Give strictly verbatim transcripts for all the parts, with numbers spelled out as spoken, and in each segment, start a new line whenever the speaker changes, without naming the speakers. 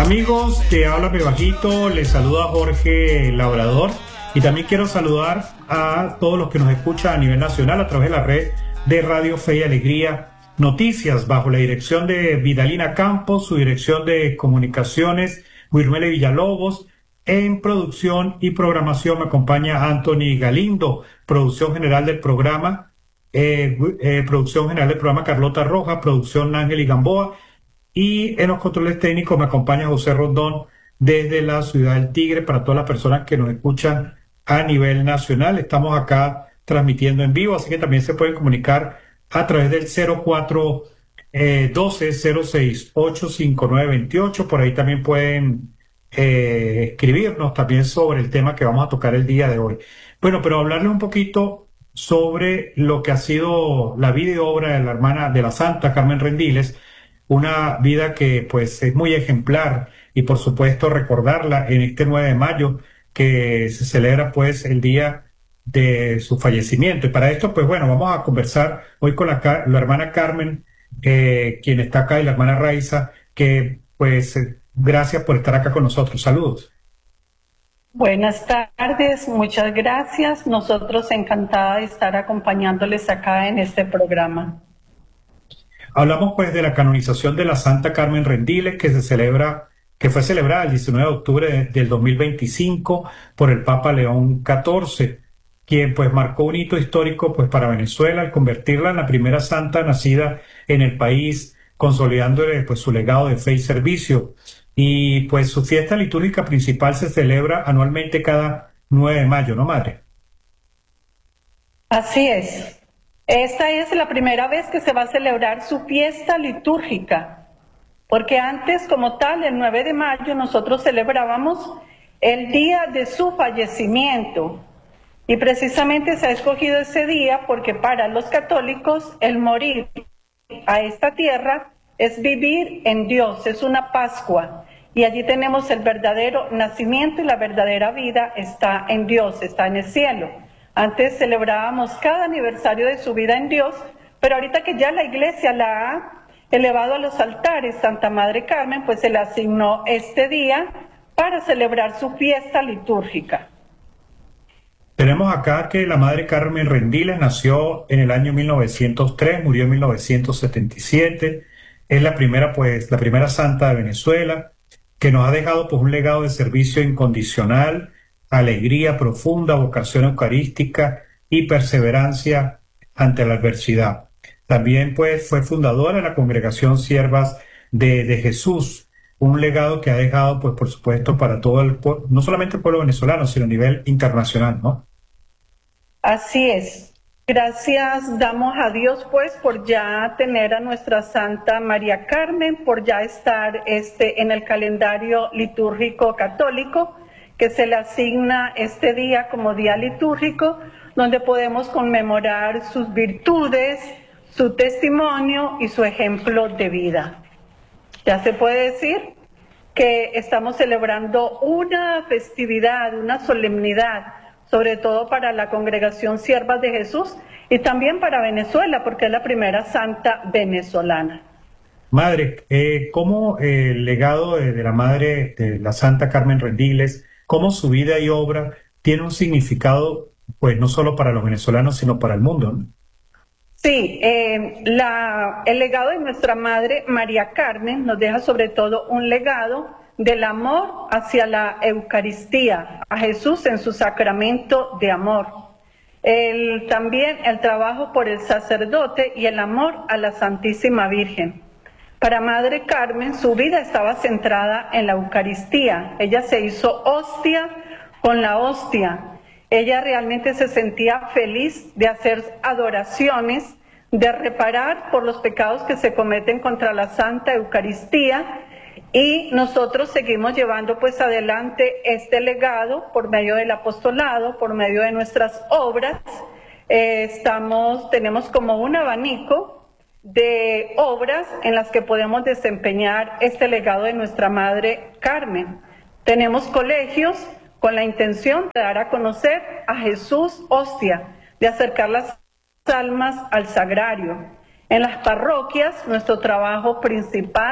Amigos, te habla Bajito, les saluda Jorge Labrador y también quiero saludar a todos los que nos escuchan a nivel nacional a través de la red de Radio Fe y Alegría Noticias, bajo la dirección de Vidalina Campos, su dirección de comunicaciones, Wilmele Villalobos. En producción y programación me acompaña Anthony Galindo, producción general del programa, eh, eh, producción general del programa Carlota Rojas, producción Ángel y Gamboa, y en los controles técnicos me acompaña José Rondón desde la Ciudad del Tigre. Para todas las personas que nos escuchan a nivel nacional, estamos acá transmitiendo en vivo, así que también se pueden comunicar a través del cero cuatro doce cero seis ocho cinco nueve veintiocho. Por ahí también pueden eh, escribirnos también sobre el tema que vamos a tocar el día de hoy. Bueno, pero hablarles un poquito sobre lo que ha sido la vida y obra de la hermana de la Santa Carmen Rendiles, una vida que pues es muy ejemplar, y por supuesto recordarla en este nueve de mayo que se celebra pues el día de su fallecimiento. Y para esto pues bueno, vamos a conversar hoy con la, la hermana Carmen, eh, quien está acá, y la hermana Raiza, que pues eh, gracias por estar acá con nosotros. Saludos.
Buenas tardes, muchas gracias. Nosotros encantada de estar acompañándoles acá en este programa.
Hablamos pues de la canonización de la Santa Carmen Rendiles, que se celebra, que fue celebrada el diecinueve de octubre de, del dos mil veinticinco por el Papa León catorce, quien pues marcó un hito histórico pues para Venezuela al convertirla en la primera santa nacida en el país, consolidándole pues su legado de fe y servicio. Y pues su fiesta litúrgica principal se celebra anualmente cada nueve de mayo, ¿no, madre?
Así es. Esta es la primera vez que se va a celebrar su fiesta litúrgica, porque antes, como tal, el nueve de mayo, nosotros celebrábamos el día de su fallecimiento. Y precisamente se ha escogido ese día porque para los católicos el morir a esta tierra es vivir en Dios, es una Pascua. Y allí tenemos el verdadero nacimiento, y la verdadera vida está en Dios, está en el cielo. Antes celebrábamos cada aniversario de su vida en Dios, pero ahorita que ya la Iglesia la ha elevado a los altares, Santa Madre Carmen, pues se le asignó este día para celebrar su fiesta litúrgica.
Tenemos acá que la Madre Carmen Rendiles nació en el año mil novecientos tres, murió en mil novecientos setenta y siete. Es la primera, pues, la primera santa de Venezuela, que nos ha dejado pues un legado de servicio incondicional, alegría profunda, vocación eucarística y perseverancia ante la adversidad. También pues fue fundadora de la Congregación Siervas de, de Jesús, un legado que ha dejado pues por supuesto para todo el pueblo, no solamente el pueblo venezolano, sino a nivel internacional, ¿no?
Así es. Gracias damos a Dios pues por ya tener a nuestra Santa María Carmen, por ya estar este, en el calendario litúrgico católico, que se le asigna este día como día litúrgico, donde podemos conmemorar sus virtudes, su testimonio y su ejemplo de vida. Ya se puede decir que estamos celebrando una festividad, una solemnidad, sobre todo para la Congregación Siervas de Jesús y también para Venezuela, porque es la primera santa venezolana.
Madre, eh, ¿cómo eh, el legado de, de la Madre de la Santa Carmen Rendiles, cómo su vida y obra tiene un significado, pues no solo para los venezolanos, sino para el mundo, ¿no?
Sí, eh, la, el legado de nuestra Madre María Carmen nos deja sobre todo un legado del amor hacia la Eucaristía, a Jesús en su sacramento de amor. El, también el trabajo por el sacerdote y el amor a la Santísima Virgen. Para Madre Carmen, su vida estaba centrada en la Eucaristía. Ella se hizo hostia con la hostia. Ella realmente se sentía feliz de hacer adoraciones, de reparar por los pecados que se cometen contra la Santa Eucaristía, y nosotros seguimos llevando pues adelante este legado por medio del apostolado, por medio de nuestras obras. Eh, estamos, tenemos como un abanico de obras en las que podemos desempeñar este legado de nuestra Madre Carmen. Tenemos colegios con la intención de dar a conocer a Jesús hostia, de acercar las almas al sagrario. En las parroquias, nuestro trabajo principal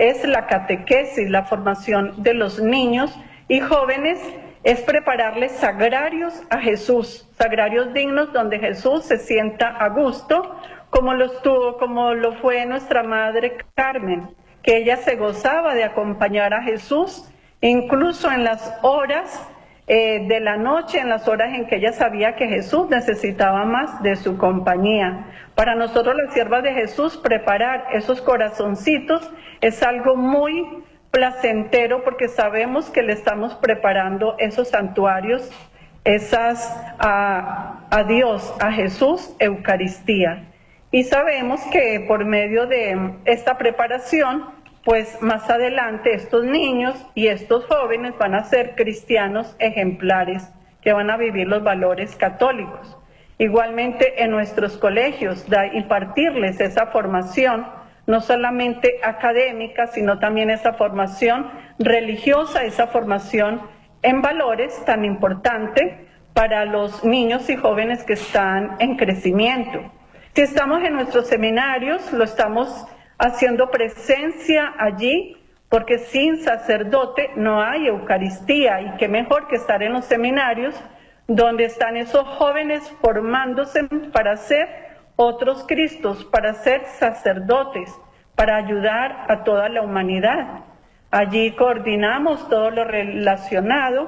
es la catequesis, la formación de los niños y jóvenes, es prepararles sagrarios a Jesús, sagrarios dignos donde Jesús se sienta a gusto, como lo estuvo, como lo fue nuestra madre Carmen, que ella se gozaba de acompañar a Jesús, incluso en las horas eh, de la noche, en las horas en que ella sabía que Jesús necesitaba más de su compañía. Para nosotros las siervas de Jesús, preparar esos corazoncitos es algo muy placentero, porque sabemos que le estamos preparando esos santuarios, esas a, a Dios, a Jesús, Eucaristía. Y sabemos que por medio de esta preparación, pues más adelante estos niños y estos jóvenes van a ser cristianos ejemplares, que van a vivir los valores católicos. Igualmente en nuestros colegios, da, impartirles esa formación, no solamente académica, sino también esa formación religiosa, esa formación en valores tan importante para los niños y jóvenes que están en crecimiento. Si estamos en nuestros seminarios, lo estamos haciendo presencia allí, porque sin sacerdote no hay Eucaristía, y qué mejor que estar en los seminarios donde están esos jóvenes formándose para ser otros Cristos, para ser sacerdotes, para ayudar a toda la humanidad. Allí coordinamos todo lo relacionado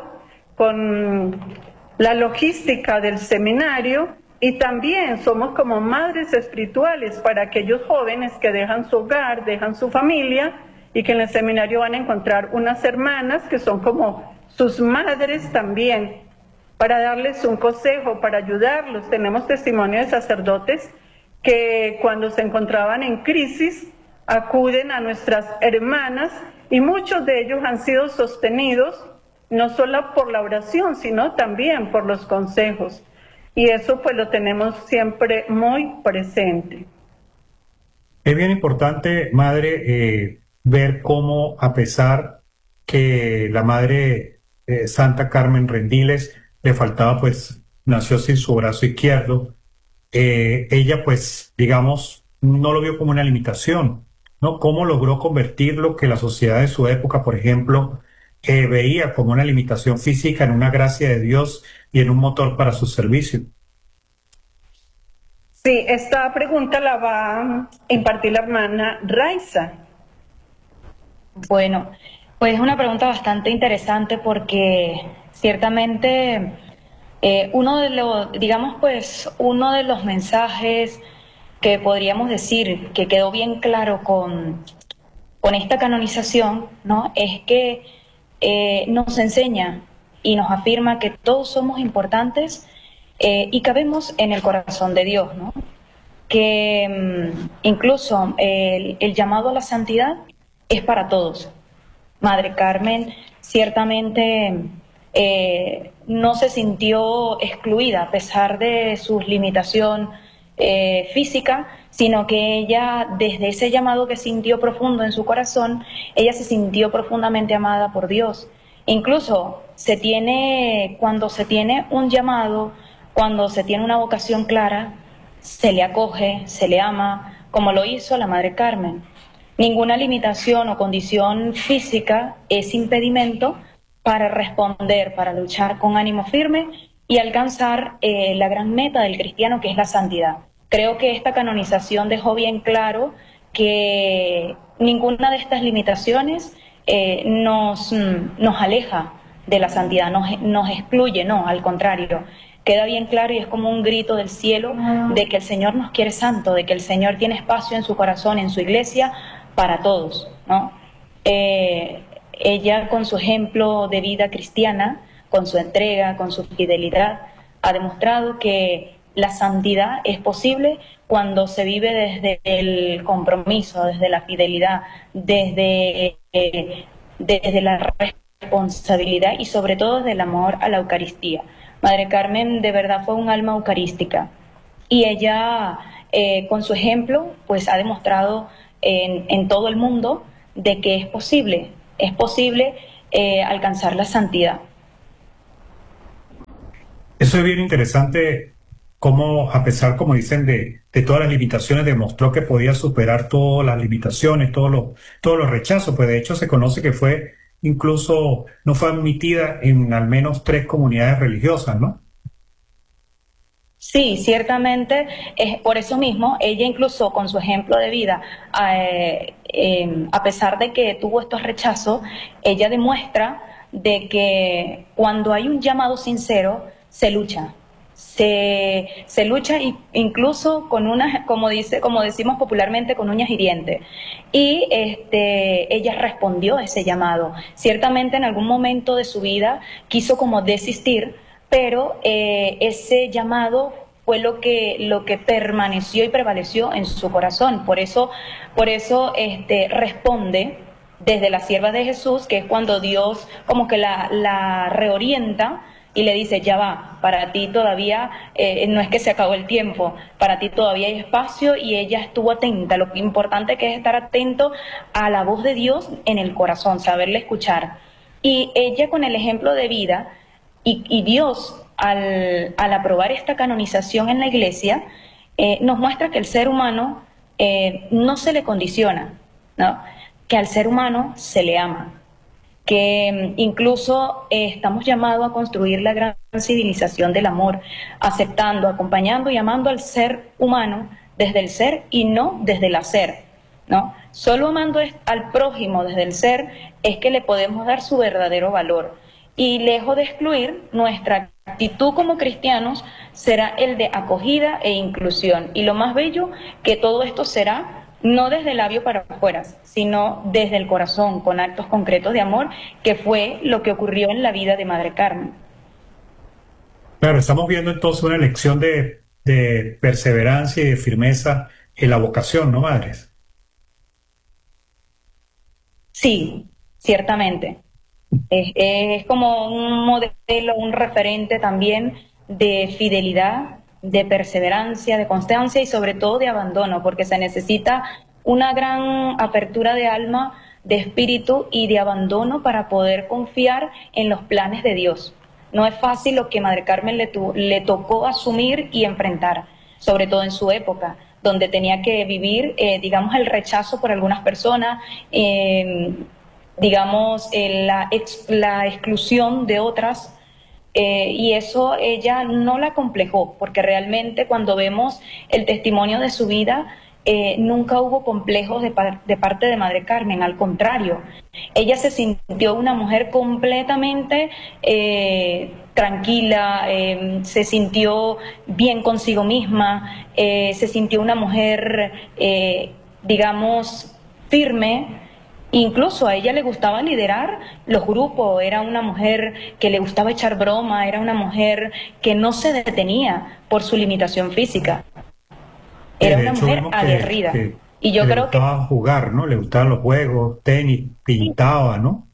con la logística del seminario, y también somos como madres espirituales para aquellos jóvenes que dejan su hogar, dejan su familia, y que en el seminario van a encontrar unas hermanas que son como sus madres también, para darles un consejo, para ayudarlos. Tenemos testimonio de sacerdotes que cuando se encontraban en crisis acuden a nuestras hermanas, y muchos de ellos han sido sostenidos no solo por la oración, sino también por los consejos. Y eso pues lo tenemos siempre muy presente.
Es bien importante, madre, eh, ver cómo, a pesar que la madre eh, Santa Carmen Rendiles le faltaba, pues nació sin su brazo izquierdo, eh, ella pues digamos no lo vio como una limitación, ¿no? Cómo logró convertir lo que la sociedad de su época, por ejemplo, eh, veía como una limitación física en una gracia de Dios y en un motor para su servicio.
Sí, esta pregunta la va a impartir la hermana Raiza.
Bueno, pues es una pregunta bastante interesante, porque ciertamente eh, uno de los, digamos pues, uno de los mensajes que podríamos decir que quedó bien claro con, con esta canonización, ¿no?, es que eh, nos enseña y nos afirma que todos somos importantes eh, y cabemos en el corazón de Dios, ¿no? Que mmm, incluso el, el llamado a la santidad es para todos. Madre Carmen ciertamente eh, no se sintió excluida a pesar de su limitación eh, física, sino que ella, desde ese llamado que sintió profundo en su corazón, ella se sintió profundamente amada por Dios. Incluso se tiene, cuando se tiene un llamado, cuando se tiene una vocación clara, se le acoge, se le ama, como lo hizo la Madre Carmen. Ninguna limitación o condición física es impedimento para responder, para luchar con ánimo firme y alcanzar eh, la gran meta del cristiano, que es la santidad. Creo que esta canonización dejó bien claro que ninguna de estas limitaciones eh, nos, nos aleja de la santidad, nos, nos excluye, no, al contrario. Queda bien claro y es como un grito del cielo de que el Señor nos quiere santo, de que el Señor tiene espacio en su corazón, en su iglesia, para todos, ¿no? Eh, ella, con su ejemplo de vida cristiana, con su entrega, con su fidelidad, ha demostrado que la santidad es posible cuando se vive desde el compromiso, desde la fidelidad, desde, eh, desde la responsabilidad y sobre todo desde el amor a la Eucaristía. Madre Carmen de verdad fue un alma eucarística, y ella eh, con su ejemplo pues ha demostrado en, en todo el mundo de que es posible, es posible eh, alcanzar la santidad.
Eso es bien interesante, cómo, a pesar, como dicen, de, de todas las limitaciones, demostró que podía superar todas las limitaciones, todos los, todos los rechazos. Pues de hecho se conoce que fue incluso, no fue admitida en al menos tres comunidades religiosas, ¿no?
Sí, ciertamente, es por eso mismo, ella incluso con su ejemplo de vida, eh, eh, a pesar de que tuvo estos rechazos, ella demuestra de que cuando hay un llamado sincero, se lucha. Se, se lucha y incluso con unas, como dice, como decimos popularmente, con uñas y dientes. Y este, ella respondió a ese llamado. Ciertamente en algún momento de su vida quiso como desistir, pero eh, ese llamado fue lo que, lo que permaneció y prevaleció en su corazón. Por eso, por eso este, responde desde la sierva de Jesús, que es cuando Dios como que la, la reorienta y le dice, ya va, para ti todavía eh, no es que se acabó el tiempo, para ti todavía hay espacio, y ella estuvo atenta. Lo importante que es estar atento a la voz de Dios en el corazón, saberle escuchar. Y ella con el ejemplo de vida, y, y Dios al, al aprobar esta canonización en la iglesia, eh, nos muestra que el ser humano eh, no se le condiciona, ¿no? Que al ser humano se le ama, que incluso eh, estamos llamados a construir la gran civilización del amor, aceptando, acompañando y amando al ser humano desde el ser y no desde el hacer, ¿no? Solo amando al prójimo desde el ser es que le podemos dar su verdadero valor, y lejos de excluir, nuestra actitud como cristianos será el de acogida e inclusión, y lo más bello que todo esto será no desde el labio para afuera, sino desde el corazón, con actos concretos de amor, que fue lo que ocurrió en la vida de Madre Carmen.
Claro, estamos viendo entonces una lección de, de perseverancia y de firmeza en la vocación, ¿no, madres?
Sí, ciertamente. Es, es como un modelo, un referente también de fidelidad, de perseverancia, de constancia y sobre todo de abandono, porque se necesita una gran apertura de alma, de espíritu y de abandono para poder confiar en los planes de Dios. No es fácil lo que Madre Carmen le, tu, le tocó asumir y enfrentar, sobre todo en su época, donde tenía que vivir, eh, digamos, el rechazo por algunas personas, eh, digamos, eh, la, ex, la exclusión de otras. Eh, y eso ella no la complejó, porque realmente cuando vemos el testimonio de su vida, eh, nunca hubo complejos de, par de parte de Madre Carmen, al contrario, ella se sintió una mujer completamente eh, tranquila, eh, se sintió bien consigo misma, eh, se sintió una mujer, eh, digamos, firme. Incluso a ella le gustaba liderar los grupos, era una mujer que le gustaba echar broma, era una mujer que no se detenía por su limitación física. Era una mujer aguerrida.
Que, que,
y yo
que
creo
le gustaba
que
jugar, ¿no? Le gustaban los juegos, tenis, pintaba, ¿no?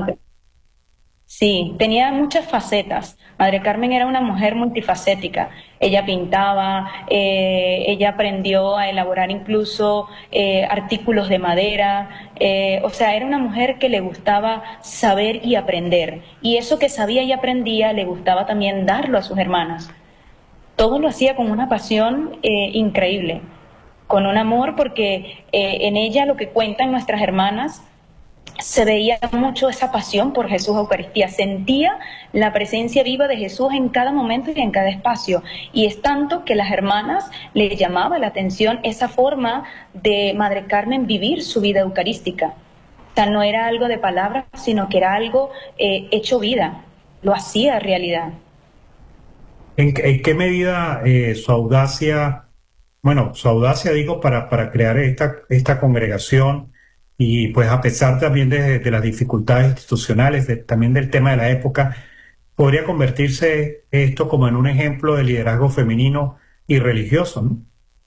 Sí, tenía muchas facetas. Madre Carmen era una mujer multifacética. Ella pintaba, eh, ella aprendió a elaborar incluso eh, artículos de madera. Eh, o sea, era una mujer que le gustaba saber y aprender. Y eso que sabía y aprendía le gustaba también darlo a sus hermanas. Todo lo hacía con una pasión eh, increíble, con un amor, porque eh, en ella lo que cuentan nuestras hermanas, se veía mucho esa pasión por Jesús Eucaristía, sentía la presencia viva de Jesús en cada momento y en cada espacio, y es tanto que las hermanas le llamaba la atención esa forma de Madre Carmen vivir su vida eucarística. O sea, no era algo de palabras, sino que era algo eh, hecho vida, lo hacía realidad.
¿En, en qué medida eh, su audacia, bueno, su audacia digo, para, para crear esta, esta congregación, y pues a pesar también de, de las dificultades institucionales, de, también del tema de la época, podría convertirse esto como en un ejemplo de liderazgo femenino y religioso, ¿no?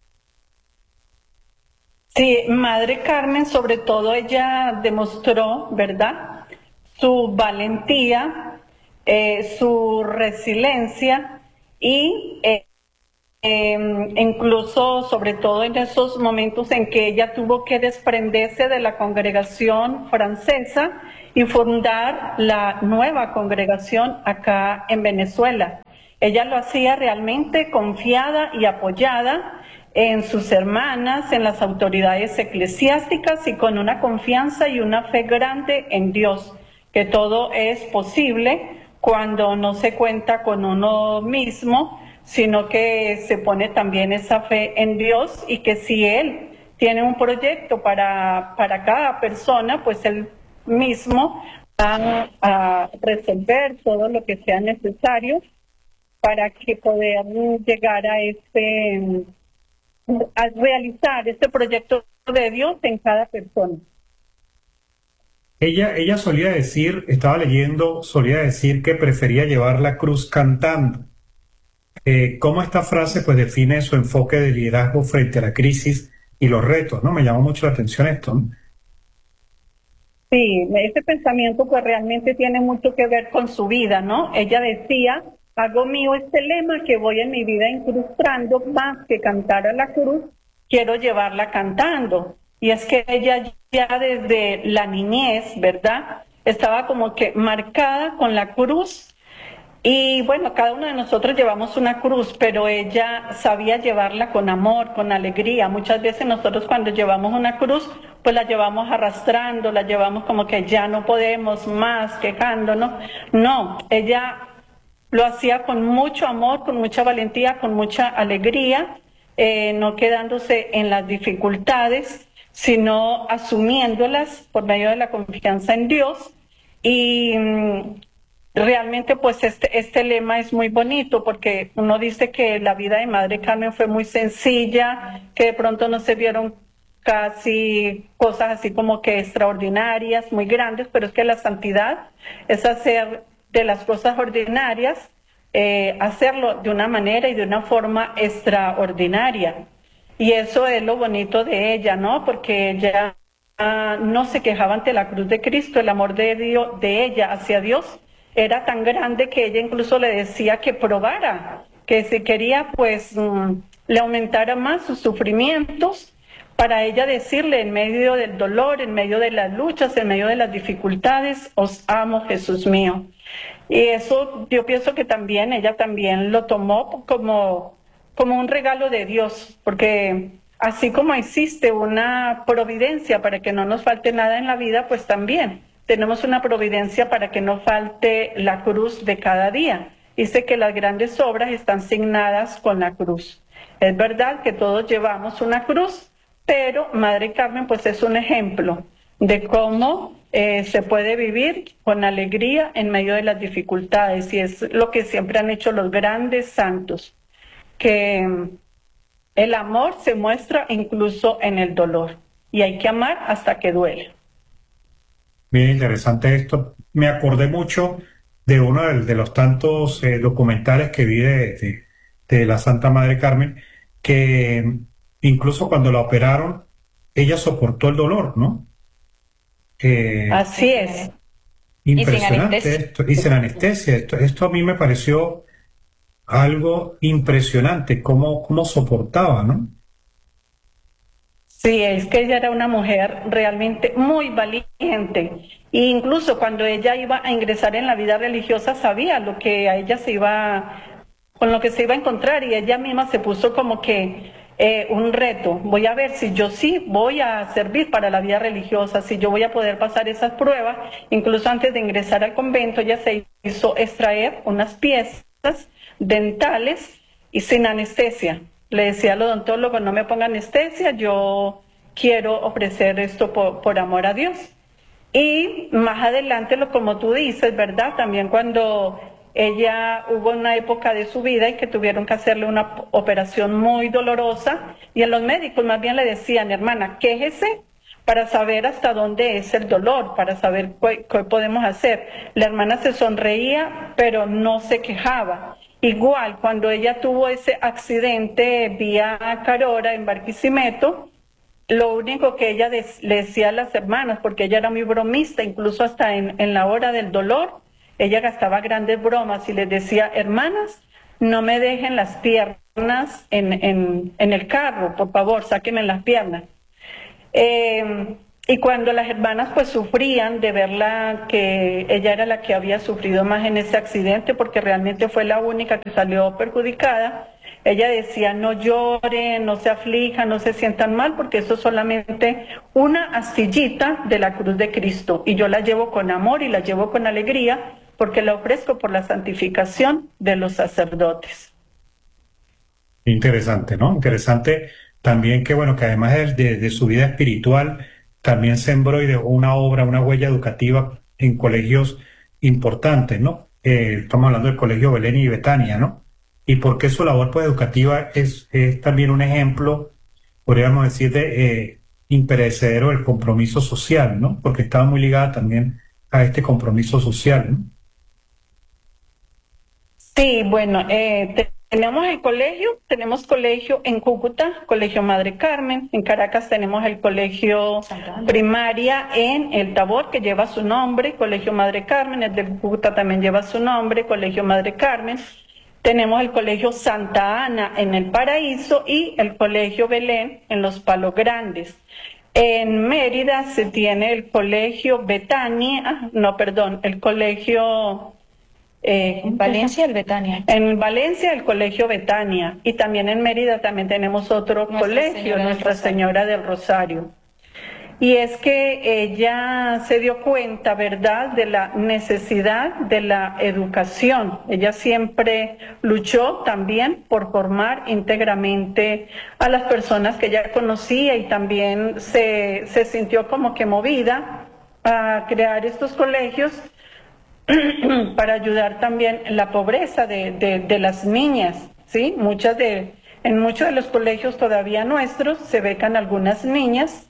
Sí, Madre Carmen, sobre todo ella demostró, ¿verdad?, su valentía, eh, su resiliencia y eh, Eh, incluso sobre todo en esos momentos en que ella tuvo que desprenderse de la congregación francesa y fundar la nueva congregación acá en Venezuela. Ella lo hacía realmente confiada y apoyada en sus hermanas, en las autoridades eclesiásticas y con una confianza y una fe grande en Dios, que todo es posible cuando no se cuenta con uno mismo, sino que se pone también esa fe en Dios y que si Él tiene un proyecto para, para cada persona, pues Él mismo va a resolver todo lo que sea necesario para que poder llegar a este, a realizar este proyecto de Dios en cada persona.
Ella, ella solía decir, estaba leyendo, solía decir que prefería llevar la cruz cantando. Eh, ¿cómo esta frase pues define su enfoque de liderazgo frente a la crisis y los retos, ¿no? Me llamó mucho la atención esto, ¿no?
Sí, ese pensamiento pues realmente tiene mucho que ver con su vida, ¿no? Ella decía, hago mío este lema que voy en mi vida incrustando, más que cantar a la cruz, quiero llevarla cantando. Y es que ella ya desde la niñez, ¿verdad? Estaba como que marcada con la cruz. Y bueno, cada uno de nosotros llevamos una cruz, pero ella sabía llevarla con amor, con alegría. Muchas veces nosotros cuando llevamos una cruz, pues la llevamos arrastrando, la llevamos como que ya no podemos más, quejándonos. No, ella lo hacía con mucho amor, con mucha valentía, con mucha alegría, eh, no quedándose en las dificultades, sino asumiéndolas por medio de la confianza en Dios. Y mm, realmente pues este, este lema es muy bonito porque uno dice que la vida de Madre Carmen fue muy sencilla, que de pronto no se vieron casi cosas así como que extraordinarias, muy grandes, pero es que la santidad es hacer de las cosas ordinarias, eh, hacerlo de una manera y de una forma extraordinaria. Y eso es lo bonito de ella, ¿no? Porque ella ah, no se quejaba ante la cruz de Cristo, el amor de, Dios, de ella hacia Dios era tan grande que ella incluso le decía que probara, que si quería pues mm, le aumentara más sus sufrimientos, para ella decirle en medio del dolor, en medio de las luchas, en medio de las dificultades, os amo, Jesús mío. Y eso yo pienso que también ella también lo tomó como, como un regalo de Dios, porque así como existe una providencia para que no nos falte nada en la vida, pues también tenemos una providencia para que no falte la cruz de cada día. Dice que las grandes obras están signadas con la cruz. Es verdad que todos llevamos una cruz, pero Madre Carmen pues es un ejemplo de cómo eh, se puede vivir con alegría en medio de las dificultades, y es lo que siempre han hecho los grandes santos, que mm, el amor se muestra incluso en el dolor, y hay que amar hasta que duele.
Bien interesante esto. Me acordé mucho de uno de, de los tantos eh, documentales que vi de, de, de la Santa Madre Carmen, que incluso cuando la operaron, ella soportó el dolor, ¿no? Eh,
Así es.
Y sin
impresionante
anestesia.
esto, y sin anestesia. Esto, esto a mí me pareció algo impresionante, cómo, cómo soportaba, ¿no?
Sí, es que ella era una mujer realmente muy valiente. E incluso cuando ella iba a ingresar en la vida religiosa sabía lo que a ella se iba, con lo que se iba a encontrar, y ella misma se puso como que eh, un reto. Voy a ver si yo sí voy a servir para la vida religiosa, si yo voy a poder pasar esas pruebas. Incluso antes de ingresar al convento ella se hizo extraer unas piezas dentales y sin anestesia. Le decía al odontólogo, no me ponga anestesia, yo quiero ofrecer esto por, por amor a Dios. Y más adelante, lo como tú dices, ¿verdad? También cuando ella hubo una época de su vida y que tuvieron que hacerle una operación muy dolorosa, y en los médicos más bien le decían, hermana, quéjese para saber hasta dónde es el dolor, para saber qué, qué podemos hacer. La hermana se sonreía, pero no se quejaba. Igual, cuando ella tuvo ese accidente vía Carora en Barquisimeto, lo único que ella des, le decía a las hermanas, porque ella era muy bromista, incluso hasta en, en la hora del dolor, ella gastaba grandes bromas y les decía, hermanas, no me dejen las piernas en, en, en el carro, por favor, sáquenme las piernas. Eh, y cuando las hermanas pues sufrían de verla, que ella era la que había sufrido más en ese accidente, porque realmente fue la única que salió perjudicada, ella decía: no lloren, no se aflijan, no se sientan mal, porque eso es solamente una astillita de la cruz de Cristo, y yo la llevo con amor y la llevo con alegría, porque la ofrezco por la santificación de los sacerdotes.
Interesante, ¿no? Interesante también que, bueno, que además de, de, de su vida espiritual, también sembró y dejó una obra, una huella educativa en colegios importantes, ¿no? Eh, estamos hablando del Colegio Belén y Betania, ¿no? Y porque su labor pues, educativa es, es también un ejemplo, podríamos decir, de eh, imperecedero del compromiso social, ¿no? Porque estaba muy ligada también a este compromiso social, ¿no?
Sí, bueno, eh, te- tenemos el colegio, tenemos colegio en Cúcuta, Colegio Madre Carmen, en Caracas tenemos el colegio
Santa Ana.
primaria en El Tabor, que lleva su nombre, Colegio Madre Carmen, el de Cúcuta también lleva su nombre, Colegio Madre Carmen. Tenemos el colegio Santa Ana en El Paraíso y el colegio Belén en Los Palos Grandes. En Mérida se tiene el colegio Betania, no, perdón, el colegio... eh,
En Valencia, el Betania.
en Valencia, el Colegio Betania, y también en Mérida también tenemos otro
Nuestra
colegio,
Señora del
Nuestra
Rosario.
Señora del Rosario. Y es que ella se dio cuenta, ¿verdad?, de la necesidad de la educación. Ella siempre luchó también por formar íntegramente a las personas que ella conocía, y también se, se sintió como que movida a crear estos colegios para ayudar también en la pobreza de, de, de las niñas, ¿sí? Muchas de, en muchos de los colegios todavía nuestros se becan algunas niñas,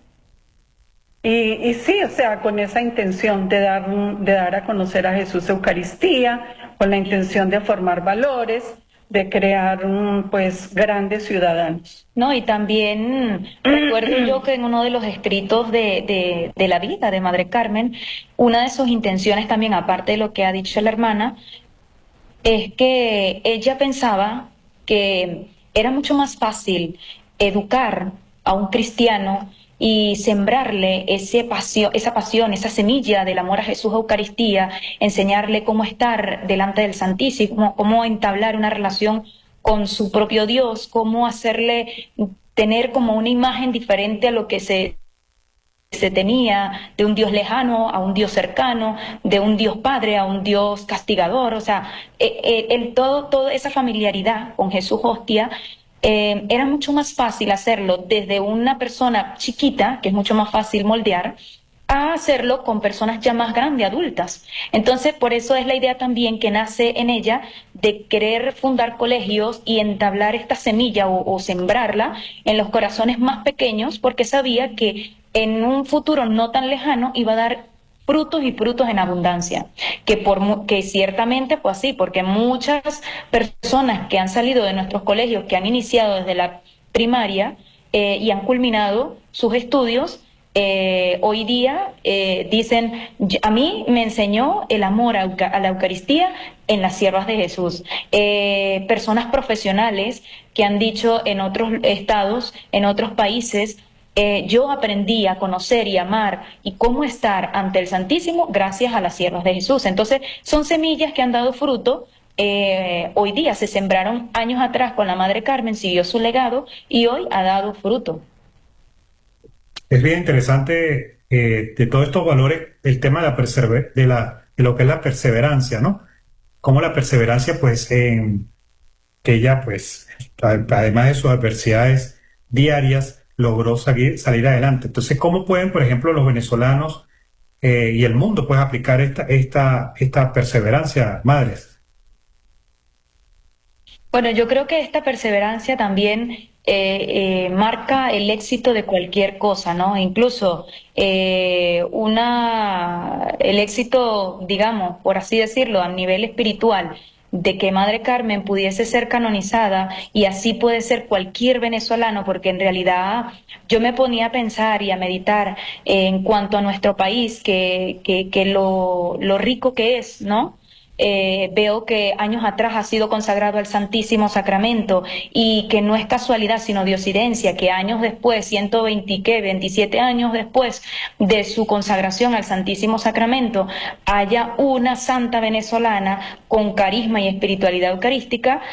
y, y sí, o sea, con esa intención de dar, un- de dar a conocer a Jesús Eucaristía, con la intención de formar valores, de crear un, pues, grandes ciudadanos.
No, y también recuerdo yo que en uno de los escritos de, de, de la vida de Madre Carmen, una de sus intenciones también, aparte de lo que ha dicho la hermana, es que ella pensaba que era mucho más fácil educar a un cristiano y sembrarle ese pasión, esa pasión, esa semilla del amor a Jesús Eucaristía, enseñarle cómo estar delante del Santísimo, cómo entablar una relación con su propio Dios, cómo hacerle tener como una imagen diferente a lo que se se tenía de un Dios lejano a un Dios cercano, de un Dios padre a un Dios castigador. O sea, eh, eh, el todo, toda esa familiaridad con Jesús hostia, eh, era mucho más fácil hacerlo desde una persona chiquita, que es mucho más fácil moldear, a hacerlo con personas ya más grandes, adultas. Entonces, por eso es la idea también que nace en ella de querer fundar colegios y entablar esta semilla o, o sembrarla en los corazones más pequeños, porque sabía que en un futuro no tan lejano iba a dar frutos y frutos en abundancia, que por mu- que ciertamente fue así, porque muchas personas que han salido de nuestros colegios, que han iniciado desde la primaria eh, y han culminado sus estudios, eh, hoy día eh, dicen: "Yo- a mí me enseñó el amor a, Euca- a la Eucaristía en las siervas de Jesús". Eh, personas profesionales que han dicho en otros estados, en otros países, eh, yo aprendí a conocer y amar y cómo estar ante el Santísimo gracias a las siervas de Jesús. Entonces, son semillas que han dado fruto. Eh, hoy día se sembraron años atrás con la Madre Carmen, siguió su legado y hoy ha dado fruto.
Es bien interesante eh, de todos estos valores el tema de la persever- de la de lo que es la perseverancia, ¿no? Cómo la perseverancia, pues, en que ella, pues, a- además de sus adversidades diarias, logró salir, salir adelante. Entonces, ¿cómo pueden, por ejemplo, los venezolanos eh, y el mundo, pues, aplicar esta, esta, esta perseverancia, madres?
Bueno, yo creo que esta perseverancia también eh, eh, marca el éxito de cualquier cosa, ¿no? Incluso eh, una, el éxito, digamos, por así decirlo, a nivel espiritual, de que Madre Carmen pudiese ser canonizada y así puede ser cualquier venezolano, porque en realidad yo me ponía a pensar y a meditar en cuanto a nuestro país, que, que, que lo, lo rico que es, ¿no? eh, veo que años atrás ha sido consagrado al Santísimo Sacramento y que no es casualidad sino diosidencia que años después, ciento veinte, ¿qué? veintisiete años después de su consagración al Santísimo Sacramento, haya una santa venezolana con carisma y espiritualidad eucarística